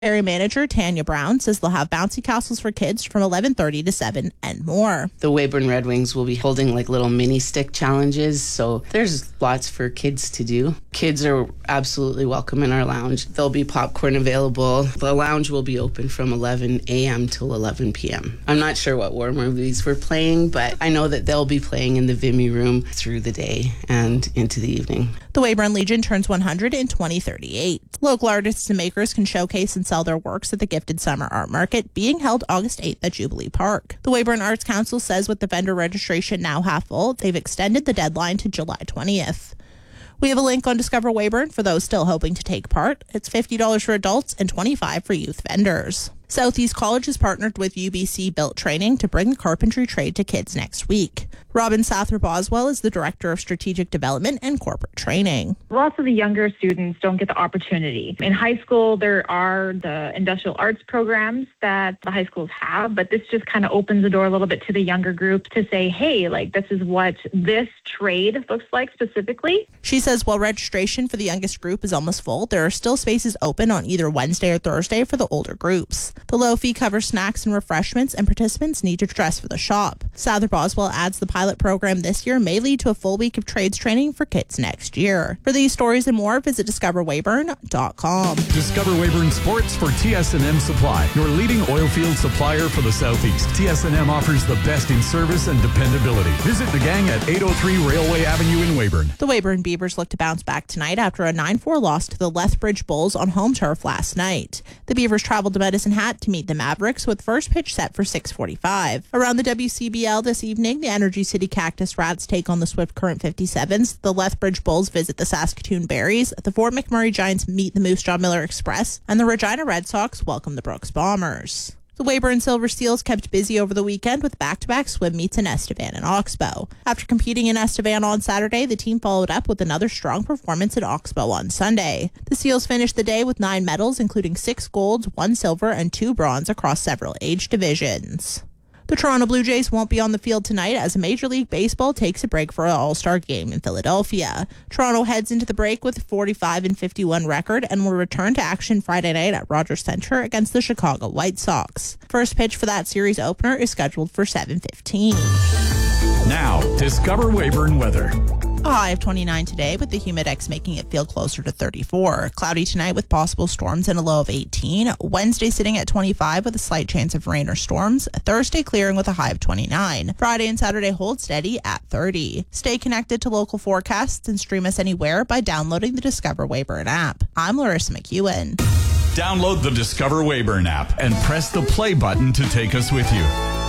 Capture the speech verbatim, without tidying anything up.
Area manager Tanya Brown says they'll have bouncy castles for kids from eleven thirty to seven and more. The Weyburn Red Wings will be holding like little mini stick challenges, so there's lots for kids to do. Kids are absolutely welcome in our lounge. There'll be popcorn available. The lounge will be open from eleven a.m. till eleven p.m. I'm not sure what war movies we're playing, but I know that they'll be playing in the Vimy room through the day and into the evening. The Weyburn Legion turns one hundred in twenty thirty-eight. Local artists and makers can showcase and sell their works at the Gifted Summer Art Market, being held August eighth at Jubilee Park. The Weyburn Arts Council says with the vendor registration now half full, they've extended the deadline to July twentieth. We have a link on Discover Weyburn for those still hoping to take part. It's fifty dollars for adults and twenty-five dollars for youth vendors. Southeast College has partnered with U B C Built Training to bring the carpentry trade to kids next week. Robin Sather-Boswell is the Director of Strategic Development and Corporate Training. Lots of the younger students don't get the opportunity. In high school, there are the industrial arts programs that the high schools have, but this just kind of opens the door a little bit to the younger group to say, hey, like this is what this trade looks like specifically. She says while registration for the youngest group is almost full, there are still spaces open on either Wednesday or Thursday for the older groups. The low fee covers snacks and refreshments, and participants need to dress for the shop. Sather-Boswell adds the pilot program this year may lead to a full week of trades training for kids next year. For these stories and more, visit discover weyburn dot com. Discover Weyburn Sports for T S and M Supply, your leading oil field supplier for the Southeast. T S and M offers the best in service and dependability. Visit the gang at eight oh three Railway Avenue in Weyburn. The Weyburn Beavers look to bounce back tonight after a nine four loss to the Lethbridge Bulls on home turf last night. The Beavers traveled to Medicine Hat to meet the Mavericks with first pitch set for six forty-five. Around the W C B L this evening, the Energy City Cactus Rats take on the Swift Current fifty-sevens. The Lethbridge Bulls visit the Saskatoon Berries. The Fort McMurray Giants meet the Moose Jaw Miller Express. And the Regina Red Sox welcome the Brooks Bombers. The Weyburn Silver Seals kept busy over the weekend with back-to-back swim meets in Estevan and Oxbow. After competing in Estevan on Saturday, the team followed up with another strong performance in Oxbow on Sunday. The Seals finished the day with nine medals, including six golds, one silver, and two bronze across several age divisions. The Toronto Blue Jays won't be on the field tonight as Major League Baseball takes a break for an All-Star game in Philadelphia. Toronto heads into the break with a forty-five and fifty-one record and will return to action Friday night at Rogers Center against the Chicago White Sox. First pitch for that series opener is scheduled for seven fifteen. Now, Discover Weyburn weather. A high of twenty-nine today, with the humidex making it feel closer to thirty-four. Cloudy tonight with possible storms and a low of eighteen. Wednesday sitting at twenty-five with a slight chance of rain or storms. Thursday clearing with a high of twenty-nine. Friday and Saturday hold steady at thirty. Stay connected to local forecasts and stream us anywhere by downloading the Discover Weyburn app. I'm Larissa McEwen. Download the Discover Weyburn app and press the play button to take us with you.